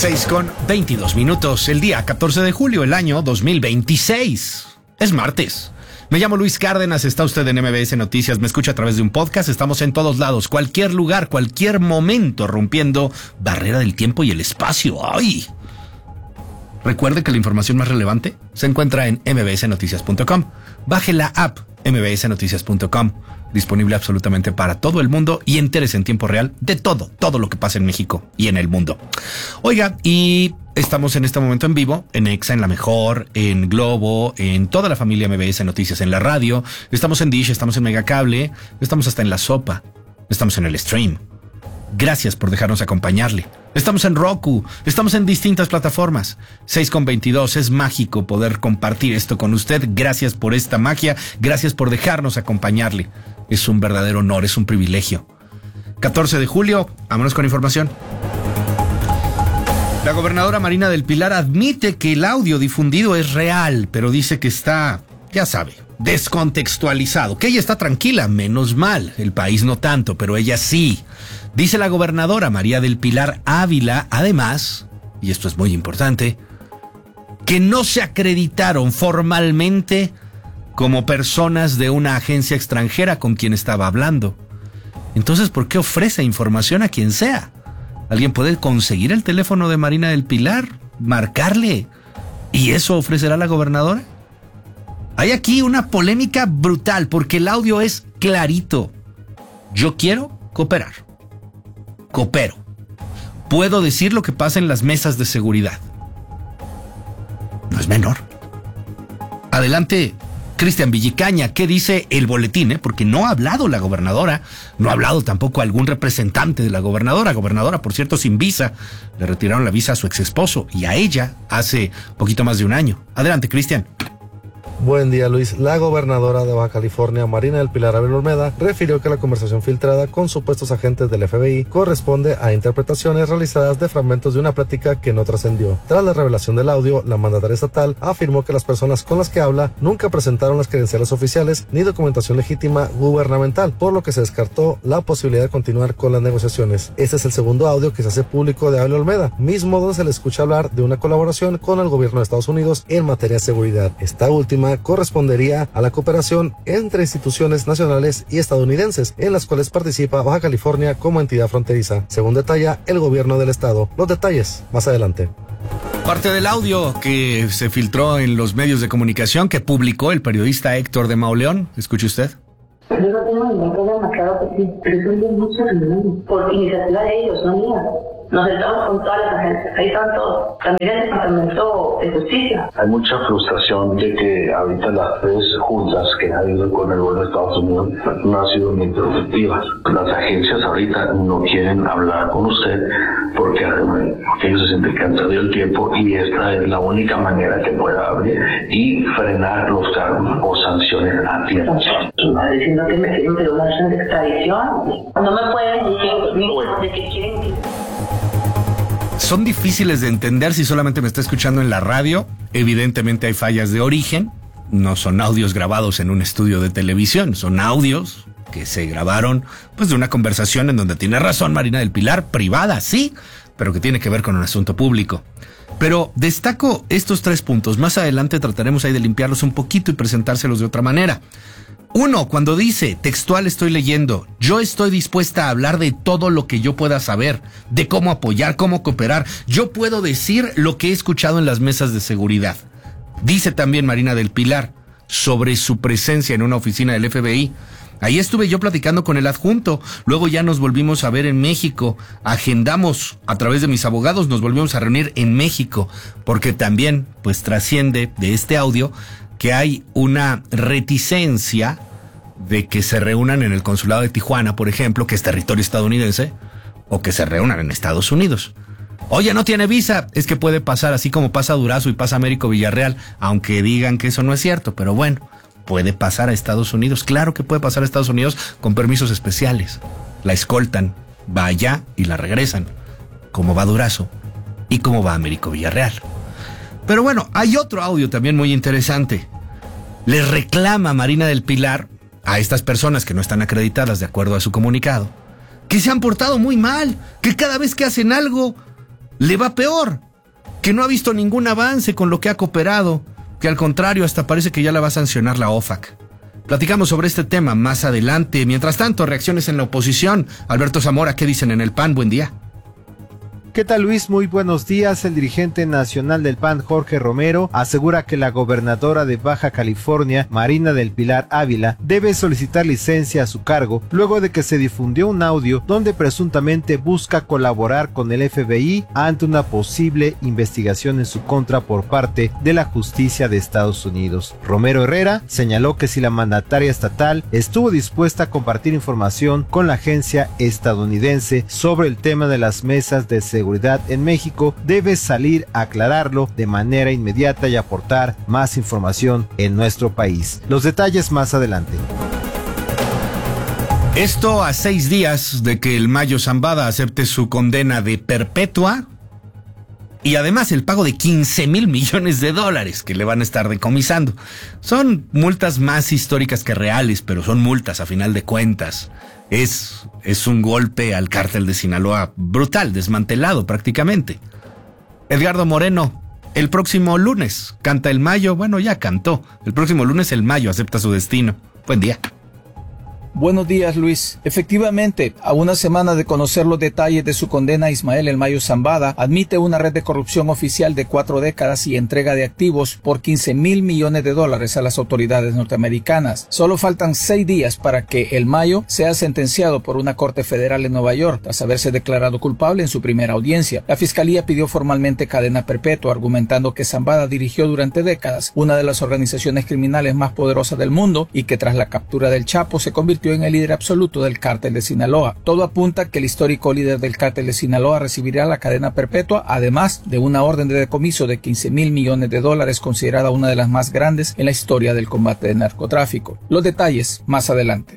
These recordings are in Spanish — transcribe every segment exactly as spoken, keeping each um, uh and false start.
seis con veintidós minutos, el día catorce de julio, el año dos mil veintiséis. Es martes. Me llamo Luis Cárdenas, está usted en M B S Noticias, me escucha a través de un podcast, estamos en todos lados, cualquier lugar, cualquier momento, rompiendo barrera del tiempo y el espacio. ¡Ay! Recuerde que la información más relevante se encuentra en m b s noticias punto com. Baje la app m b s noticias punto com, disponible absolutamente para todo el mundo y entérese en tiempo real de todo, todo lo que pasa en México y en el mundo. Oiga, y estamos en este momento en vivo, en Exa, en La Mejor, en Globo, en toda la familia M B S Noticias, en la radio, estamos en Dish, estamos en Megacable, estamos hasta en La Sopa, estamos en el stream. Gracias por dejarnos acompañarle. Estamos en Roku, estamos en distintas plataformas. seis con veintidós, es mágico poder compartir esto con usted. Gracias por esta magia, gracias por dejarnos acompañarle. Es un verdadero honor, es un privilegio. catorce de julio, vámonos con información. La gobernadora Marina del Pilar admite que el audio difundido es real, pero dice que está, ya sabe, descontextualizado, que ella está tranquila, menos mal, el país no tanto, pero ella sí. Dice la gobernadora María del Pilar Ávila, además, y esto es muy importante, que no se acreditaron formalmente como personas de una agencia extranjera con quien estaba hablando. Entonces, ¿por qué ofrece información a quien sea? ¿Alguien puede conseguir el teléfono de Marina del Pilar? ¿Marcarle? ¿Y eso ofrecerá la gobernadora? Hay aquí una polémica brutal porque el audio es clarito. Yo quiero cooperar. Coopero. Puedo decir lo que pasa en las mesas de seguridad. No es menor. Adelante, Cristian Villicaña, ¿qué dice el boletín? Eh? Porque no ha hablado la gobernadora, no ha hablado tampoco algún representante de la gobernadora. Gobernadora, por cierto, sin visa. Le retiraron la visa a su ex esposo y a ella hace poquito más de un año. Adelante, Cristian. Buen día, Luis. La gobernadora de Baja California, Marina del Pilar Ávila Olmeda, refirió que la conversación filtrada con supuestos agentes del F B I corresponde a interpretaciones realizadas de fragmentos de una plática que no trascendió. Tras la revelación del audio, la mandataria estatal afirmó que las personas con las que habla nunca presentaron las credenciales oficiales ni documentación legítima gubernamental, por lo que se descartó la posibilidad de continuar con las negociaciones. Este es el segundo audio que se hace público de Ávila Olmeda, mismo donde se le escucha hablar de una colaboración con el gobierno de Estados Unidos en materia de seguridad. Esta última correspondería a la cooperación entre instituciones nacionales y estadounidenses, en las cuales participa Baja California como entidad fronteriza, según detalla el gobierno del estado. Los detalles más adelante. Parte del audio que se filtró en los medios de comunicación que publicó el periodista Héctor de Mauleón. Escuche usted. Yo no tengo ningún problema, claro que sí, pero son de muchos reuniones, por iniciativa de ellos, no mía. Nos sentamos con todas las agencias, ahí están todos, también el Departamento de Justicia. Hay mucha frustración de que ahorita las tres juntas que ha habido con el gobierno de Estados Unidos no han sido muy productivas. Las agencias ahorita no quieren hablar con usted porque ellos se sienten que han perdido el tiempo y esta es la única manera que pueda abrir y frenar los cargos o sanciones a tiempo. Está diciendo que me quieren pedir una orden de extradición. No me pueden decir de que quieren... Son difíciles de entender si solamente me está escuchando en la radio. Evidentemente hay fallas de origen. No son audios grabados en un estudio de televisión. Son audios que se grabaron pues de una conversación en donde tiene razón Marina del Pilar, privada, sí, pero que tiene que ver con un asunto público. Pero destaco estos tres puntos. Más adelante trataremos ahí de limpiarlos un poquito y presentárselos de otra manera. Uno, cuando dice, textual estoy leyendo, yo estoy dispuesta a hablar de todo lo que yo pueda saber, de cómo apoyar, cómo cooperar. Yo puedo decir lo que he escuchado en las mesas de seguridad. Dice también Marina del Pilar sobre su presencia en una oficina del F B I. Ahí estuve yo platicando con el adjunto, luego ya nos volvimos a ver en México, agendamos a través de mis abogados, nos volvimos a reunir en México, porque también pues trasciende de este audio que hay una reticencia de que se reúnan en el consulado de Tijuana, por ejemplo, que es territorio estadounidense, o que se reúnan en Estados Unidos. Oye, no tiene visa, es que puede pasar, así como pasa Durazo y pasa Américo Villarreal, aunque digan que eso no es cierto, pero bueno, puede pasar a Estados Unidos, claro que puede pasar a Estados Unidos con permisos especiales. La escoltan, va allá y la regresan, como va Durazo y como va Américo Villarreal. Pero bueno, hay otro audio también muy interesante. Le reclama Marina del Pilar a estas personas que no están acreditadas de acuerdo a su comunicado, que se han portado muy mal, que cada vez que hacen algo le va peor, que no ha visto ningún avance con lo que ha cooperado, que al contrario hasta parece que ya la va a sancionar la O F A C. Platicamos sobre este tema más adelante. Mientras tanto, reacciones en la oposición. Alberto Zamora, ¿qué dicen en el P A N? Buen día. ¿Qué tal, Luis? Muy buenos días. El dirigente nacional del P A N, Jorge Romero, asegura que la gobernadora de Baja California, Marina del Pilar Ávila, debe solicitar licencia a su cargo luego de que se difundió un audio donde presuntamente busca colaborar con el F B I ante una posible investigación en su contra por parte de la justicia de Estados Unidos. Romero Herrera señaló que si la mandataria estatal estuvo dispuesta a compartir información con la agencia estadounidense sobre el tema de las mesas de seguridad Seguridad en México, debe salir a aclararlo de manera inmediata y aportar más información en nuestro país. Los detalles más adelante. Esto a seis días de que el Mayo Zambada acepte su condena de perpetua y además el pago de quince mil millones de dólares que le van a estar decomisando. Son multas más históricas que reales, pero son multas a final de cuentas. Es, es un golpe al cártel de Sinaloa brutal, desmantelado prácticamente. Edgardo Moreno, el próximo lunes canta el Mayo, bueno, ya cantó. El próximo lunes el Mayo acepta su destino. Buen día. Buenos días, Luis. Efectivamente, a una semana de conocer los detalles de su condena, Ismael El Mayo Zambada admite una red de corrupción oficial de cuatro décadas y entrega de activos por quince mil millones de dólares a las autoridades norteamericanas. Solo faltan seis días para que El Mayo sea sentenciado por una corte federal en Nueva York, tras haberse declarado culpable en su primera audiencia. La fiscalía pidió formalmente cadena perpetua, argumentando que Zambada dirigió durante décadas una de las organizaciones criminales más poderosas del mundo y que tras la captura del Chapo se convirtió en el líder absoluto del cártel de Sinaloa. Todo apunta que el histórico líder del cártel de Sinaloa recibirá la cadena perpetua, además de una orden de decomiso de quince mil millones de dólares, considerada una de las más grandes en la historia del combate de narcotráfico. Los detalles más adelante.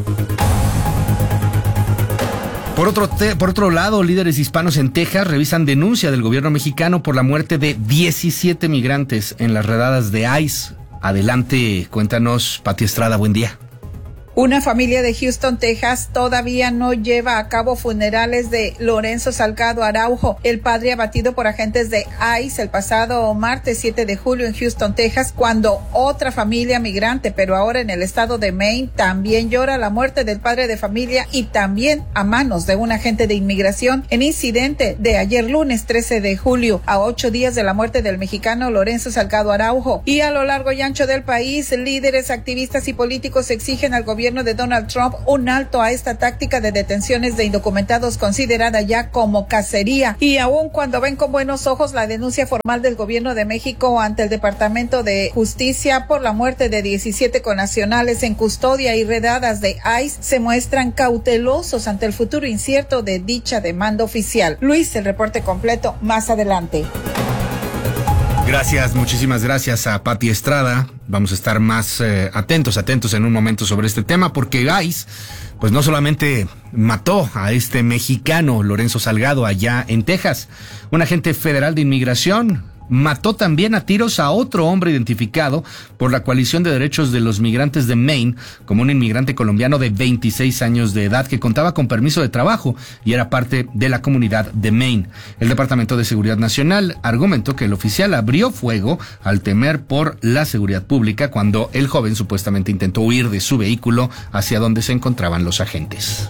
Por otro, te, por otro lado, líderes hispanos en Texas revisan denuncia del gobierno mexicano por la muerte de diecisiete migrantes en las redadas de ICE. Adelante, cuéntanos, Pati Estrada, buen día. Una familia de Houston, Texas, todavía no lleva a cabo funerales de Lorenzo Salgado Araujo, el padre abatido por agentes de ICE el pasado martes siete de julio en Houston, Texas, cuando otra familia migrante, pero ahora en el estado de Maine, también llora la muerte del padre de familia y también a manos de un agente de inmigración en incidente de ayer lunes trece de julio, a ocho días de la muerte del mexicano Lorenzo Salgado Araujo. Y a lo largo y ancho del país, líderes, activistas y políticos exigen al gobierno de Donald Trump un alto a esta táctica de detenciones de indocumentados considerada ya como cacería. Y aun cuando ven con buenos ojos la denuncia formal del gobierno de México ante el Departamento de Justicia por la muerte de diecisiete connacionales en custodia y redadas de ICE, se muestran cautelosos ante el futuro incierto de dicha demanda oficial. Luis, el reporte completo más adelante. Gracias, muchísimas gracias a Pati Estrada. Vamos a estar más eh, atentos, atentos en un momento sobre este tema, porque ICE, pues no solamente mató a este mexicano, Lorenzo Salgado, allá en Texas, un agente federal de inmigración mató también a tiros a otro hombre identificado por la Coalición de Derechos de los Migrantes de Maine como un inmigrante colombiano de veintiséis años de edad que contaba con permiso de trabajo y era parte de la comunidad de Maine. El Departamento de Seguridad Nacional argumentó que el oficial abrió fuego al temer por la seguridad pública cuando el joven supuestamente intentó huir de su vehículo hacia donde se encontraban los agentes.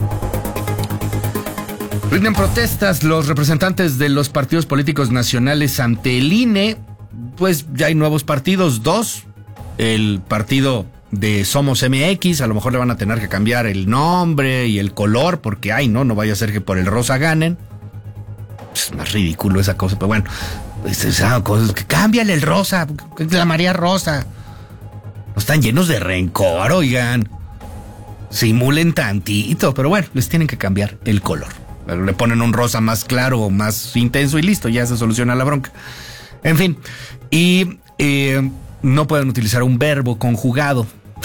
Rinden protestas los representantes de los partidos políticos nacionales ante el I N E. Pues ya hay nuevos partidos, dos. El partido de Somos M X, a lo mejor le van a tener que cambiar el nombre y el color, porque ay, no, no vaya a ser que por el rosa ganen. Es más ridículo esa cosa, pero bueno, es esa cosa, que cámbiale el rosa, la María Rosa. No están llenos de rencor, oigan. Simulen tantito, pero bueno, les tienen que cambiar el color. Le ponen un rosa más claro o más intenso y listo, ya se soluciona la bronca. En fin, y eh, no pueden utilizar un verbo conjugado.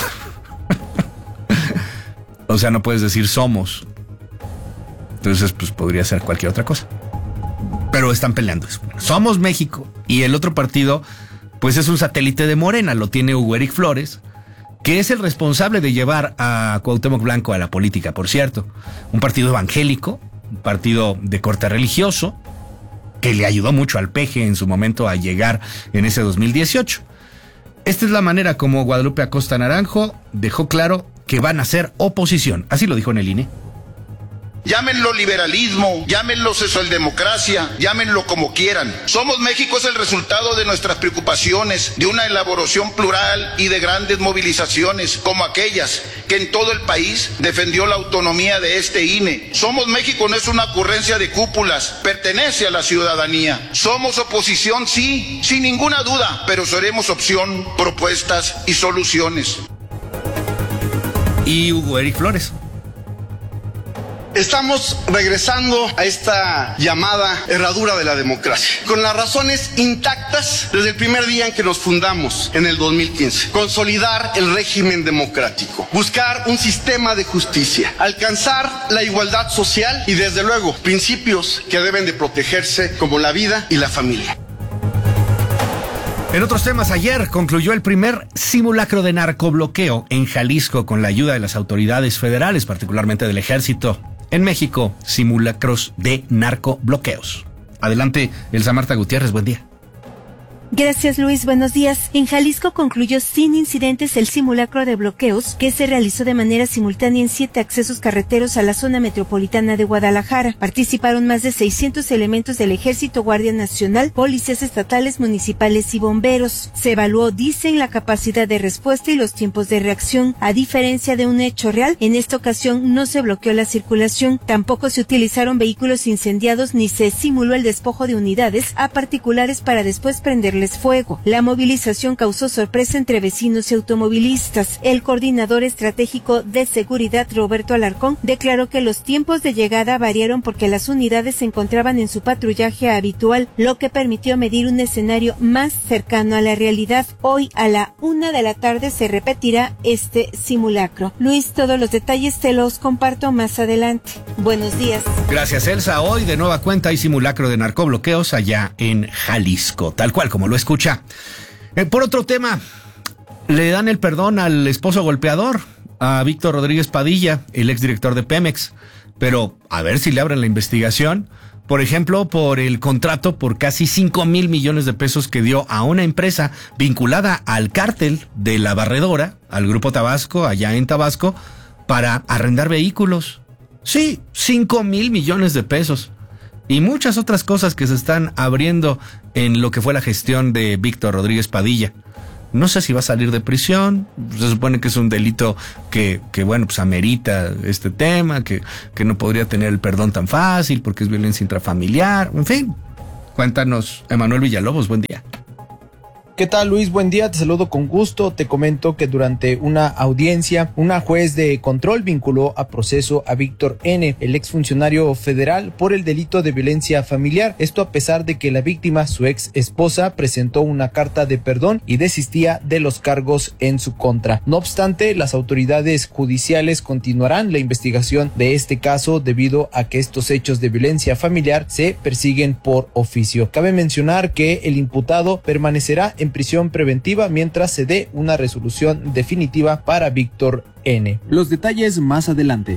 O sea, no puedes decir somos. Entonces, pues podría ser cualquier otra cosa. Pero están peleando eso. Somos México. Y el otro partido, pues es un satélite de Morena, lo tiene Hugo Eric Flores, que es el responsable de llevar a Cuauhtémoc Blanco a la política, por cierto. Un partido evangélico, un partido de corte religioso, que le ayudó mucho al P G en su momento a llegar en ese dos mil dieciocho. Esta es la manera como Guadalupe Acosta Naranjo dejó claro que van a ser oposición. Así lo dijo en el I N E. Llámenlo liberalismo, llámenlo socialdemocracia, llámenlo como quieran. Somos México es el resultado de nuestras preocupaciones, de una elaboración plural y de grandes movilizaciones, como aquellas que en todo el país defendió la autonomía de este I N E. Somos México no es una ocurrencia de cúpulas, pertenece a la ciudadanía. Somos oposición, sí, sin ninguna duda, pero seremos opción, propuestas y soluciones. Y Hugo Eric Flores. Estamos regresando a esta llamada herradura de la democracia, con las razones intactas desde el primer día en que nos fundamos, en el dos mil quince. Consolidar el régimen democrático, buscar un sistema de justicia, alcanzar la igualdad social y, desde luego, principios que deben de protegerse como la vida y la familia. En otros temas, ayer concluyó el primer simulacro de narcobloqueo en Jalisco con la ayuda de las autoridades federales, particularmente del Ejército. En México, simulacros de narcobloqueos. Adelante, Elsa Marta Gutiérrez, buen día. Gracias, Luis. Buenos días. En Jalisco concluyó sin incidentes el simulacro de bloqueos que se realizó de manera simultánea en siete accesos carreteros a la zona metropolitana de Guadalajara. Participaron más de seiscientos elementos del Ejército, Guardia Nacional, policías estatales, municipales y bomberos. Se evaluó, dicen, la capacidad de respuesta y los tiempos de reacción. A diferencia de un hecho real, en esta ocasión no se bloqueó la circulación, tampoco se utilizaron vehículos incendiados ni se simuló el despojo de unidades a particulares para después prenderles fuego. La movilización causó sorpresa entre vecinos y automovilistas. El coordinador estratégico de seguridad, Roberto Alarcón, declaró que los tiempos de llegada variaron porque las unidades se encontraban en su patrullaje habitual, lo que permitió medir un escenario más cercano a la realidad. Hoy a la una de la tarde se repetirá este simulacro. Luis, todos los detalles te los comparto más adelante. Buenos días. Gracias, Elsa. Hoy de nueva cuenta hay simulacro de narcobloqueos allá en Jalisco, tal cual como lo escucha. Eh, por otro tema, le dan el perdón al esposo golpeador, a Víctor Rodríguez Padilla, el exdirector de Pemex, pero a ver si le abren la investigación, por ejemplo, por el contrato por casi cinco mil millones de pesos que dio a una empresa vinculada al cártel de la Barredora, al Grupo Tabasco, allá en Tabasco, para arrendar vehículos. Sí, cinco mil millones de pesos. Y muchas otras cosas que se están abriendo en lo que fue la gestión de Víctor Rodríguez Padilla. No sé si va a salir de prisión, se supone que es un delito que, que bueno, pues amerita este tema, que, que no podría tener el perdón tan fácil porque es violencia intrafamiliar, en fin. Cuéntanos, Emanuel Villalobos, buen día. ¿Qué tal, Luis? Buen día, te saludo con gusto. Te comento que durante una audiencia, una juez de control vinculó a proceso a Víctor N., el exfuncionario federal, por el delito de violencia familiar. Esto a pesar de que la víctima, su ex esposa, presentó una carta de perdón y desistía de los cargos en su contra. No obstante, las autoridades judiciales continuarán la investigación de este caso debido a que estos hechos de violencia familiar se persiguen por oficio. Cabe mencionar que el imputado permanecerá en prisión preventiva mientras se dé una resolución definitiva para Víctor N. Los detalles más adelante.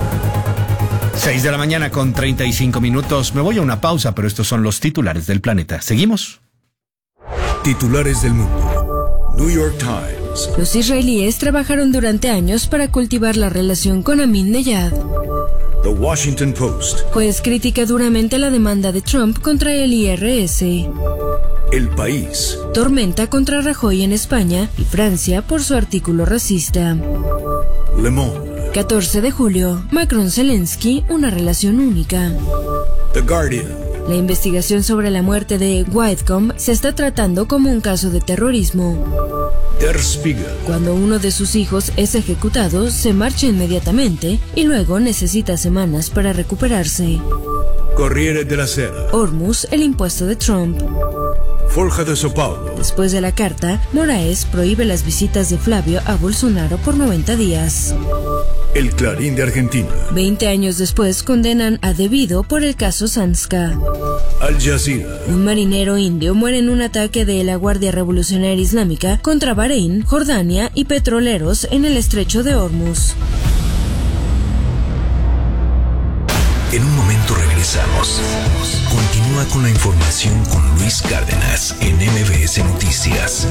seis de la mañana con treinta y cinco minutos. Me voy a una pausa, pero estos son los titulares del planeta. ¿Seguimos? Titulares del mundo. New York Times. Los israelíes trabajaron durante años para cultivar la relación con Ahmadinejad. The Washington Post. Juez critica duramente la demanda de Trump contra el I R S. El País. Tormenta contra Rajoy en España y Francia por su artículo racista. Le Monde. catorce de julio. Macron-Zelensky, una relación única. The Guardian. La investigación sobre la muerte de Whitcomb se está tratando como un caso de terrorismo. Der Spiegel. Cuando uno de sus hijos es ejecutado, se marcha inmediatamente y luego necesita semanas para recuperarse. Corriere della Sera. Hormuz, el impuesto de Trump. Folha de São Paulo. Después de la carta, Moraes prohíbe las visitas de Flavio a Bolsonaro por noventa días. El Clarín de Argentina. Veinte años después condenan a Debido por el caso Sanska. Al Jazeera. Un marinero indio muere en un ataque de la Guardia Revolucionaria Islámica contra Bahrein, Jordania y petroleros en el estrecho de Hormuz. En un momento regresamos. Continúa Continúa con la información con Luis Cárdenas en M B S Noticias.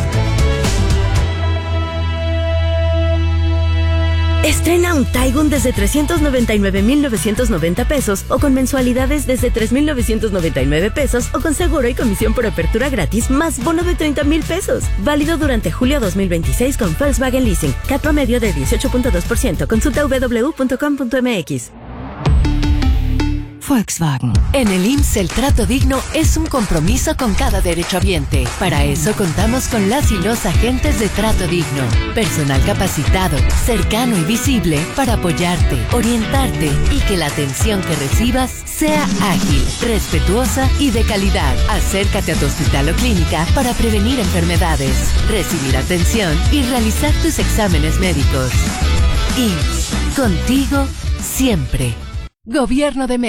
Estrena un Taigun desde trescientos noventa y nueve mil novecientos noventa pesos o con mensualidades desde tres mil novecientos noventa y nueve pesos o con seguro y comisión por apertura gratis más bono de treinta mil pesos. Válido durante julio dos mil veintiséis con Volkswagen Leasing. C A T promedio de dieciocho punto dos por ciento. Consulta doble u doble u doble u punto com punto m x. Volkswagen. En el I M S S el trato digno es un compromiso con cada derechohabiente. Para eso contamos con las y los agentes de trato digno. Personal capacitado, cercano y visible para apoyarte, orientarte y que la atención que recibas sea ágil, respetuosa y de calidad. Acércate a tu hospital o clínica para prevenir enfermedades, recibir atención y realizar tus exámenes médicos. I M S S, contigo siempre. Gobierno de México.